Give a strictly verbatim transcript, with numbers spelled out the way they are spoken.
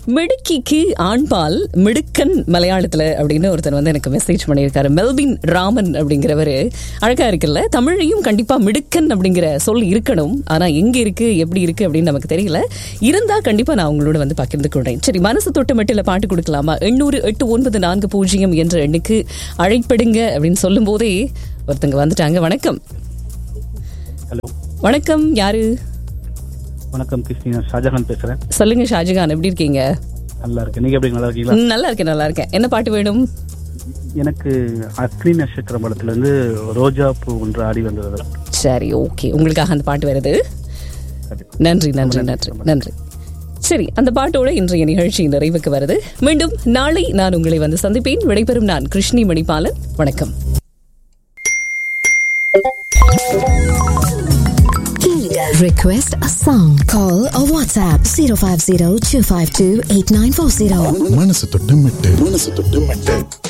மிடுக்கிக்கு ஆண்பால் மிடுக்கன் மலையாளத்துல அப்படின்னு ஒருத்தர் வந்து எனக்கு மெசேஜ் பண்ணியிருக்காரு. மெல்வின் ராமன் அப்படிங்கிறவரு. அழகா இருக்குல்ல? தமிழையும் கண்டிப்பா மிடுக்கன் அப்படிங்கிற சொல் இருக்கணும். ஆனா எங்க இருக்கு எப்படி இருக்கு அப்படின்னு நமக்கு தெரியல. இருந்தா கண்டிப்பா நான் உங்களோட வந்து பகிர்ந்து கொள்றேன். சரி, மனசு தொட்டு மட்டில பாட்டு கொடுக்கலாமா? எண்ணூறு எட்டு ஒன்பது நான்கு பூஜ்ஜியம் என்ற எண்ணுக்கு அழைப்படுங்க அப்படின்னு சொல்லும் போதே ஒருத்தங்க வந்துட்டாங்க. வணக்கம். ஹலோ, வணக்கம். யாரு? வணக்கம் கிருஷ்ணா, ஷாஜகான் பேசுறேன். சொல்லுங்க ஷாஜகான், எப்படி இருக்கீங்க? நல்லா இருக்கேன். நீங்க எப்படி நல்லா இருக்கீங்களா? நல்லா இருக்கேன், நல்லா இருக்கேன். என்ன பாட்டு வேணும்? எனக்கு அக்னி நட்சத்திரம் படத்துல இருந்து ரோஜா பூ ஒன்று ஆடி வந்தது. சரி, ஓகே, உங்களுக்காக அந்த பாட்டு வருது. நன்றி நன்றி நன்றி நன்றி. சரி, அந்த பாட்டோட இன்றைய நிகழ்ச்சி நிறைவுக்கு வருது. மீண்டும் நாளை நான் உங்களை வந்து சந்திப்பேன். விடைபெறும் நான் கிருஷ்ணி மணிபாலன். வணக்கம். Request a song. Call or WhatsApp zero five zero two five two eight nine four zero. மனசு தொட்டு மெட்டு மனசு தொட்டு மெட்டு